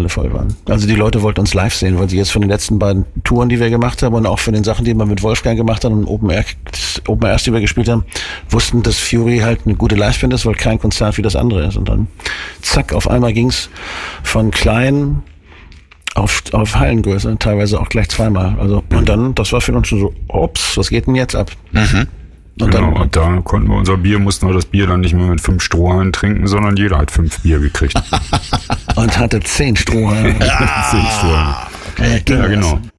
Halle voll waren. Also die Leute wollten uns live sehen, weil sie jetzt von den letzten beiden Touren, die wir gemacht haben und auch von den Sachen, die wir mit Wolfgang gemacht haben und Open Airs, die wir gespielt haben, wussten, dass Fury halt eine gute Liveband ist, weil kein Konzert wie das andere ist. Und dann zack, auf einmal ging's von klein auf Hallengröße, teilweise auch gleich zweimal. Also und dann, das war für uns so, ups, was geht denn jetzt ab? Mhm. Und da konnten wir mussten wir das Bier dann nicht mehr mit 5 Strohhalmen trinken, sondern jeder hat 5 Bier gekriegt. Und hatte 10 Strohhalme. 10 Strohhalme. Okay, ja, genau.